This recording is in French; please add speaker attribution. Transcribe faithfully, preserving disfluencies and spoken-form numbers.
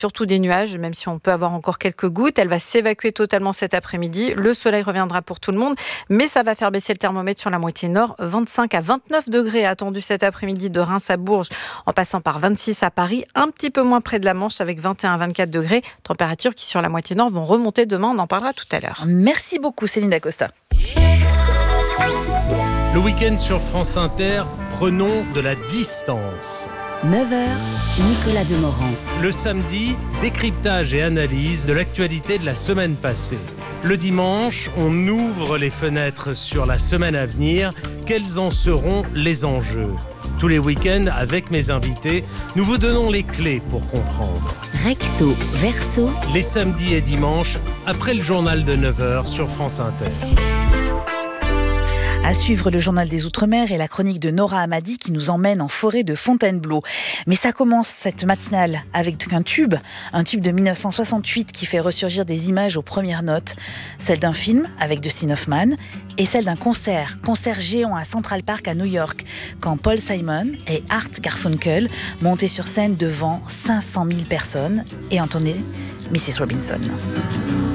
Speaker 1: surtout des nuages, même si on peut avoir encore quelques gouttes. Elle va s'évacuer totalement cet après-midi. Le soleil reviendra pour tout le monde, mais ça va faire baisser le thermomètre sur la moitié nord. vingt-cinq à vingt-neuf degrés attendus cet après-midi de Reims à Bourges, en passant par vingt-six à Paris, un petit peu moins près de la Manche avec vingt et un à vingt-quatre degrés. Températures qui sur la moitié nord vont remonter demain, on en parlera tout à l'heure.
Speaker 2: Merci beaucoup Céline Dacosta.
Speaker 3: Le week-end sur France Inter, prenons de la distance.
Speaker 4: neuf heures, Nicolas Demorand.
Speaker 3: Le samedi, décryptage et analyse de l'actualité de la semaine passée. Le dimanche, on ouvre les fenêtres sur la semaine à venir. Quels en seront les enjeux ? Tous les week-ends, avec mes invités, nous vous donnons les clés pour comprendre.
Speaker 4: Recto, verso.
Speaker 3: Les samedis et dimanches, après le journal de neuf heures sur France Inter.
Speaker 2: À suivre le journal des Outre-mer et la chronique de Nora Hamadi qui nous emmène en forêt de Fontainebleau. Mais ça commence cette matinale avec un tube, un tube de dix-neuf cent soixante-huit qui fait ressurgir des images aux premières notes, celle d'un film avec Dustin Hoffman et celle d'un concert, concert géant à Central Park à New York, quand Paul Simon et Art Garfunkel montaient sur scène devant cinq cent mille personnes et entonnaient missus Robinson.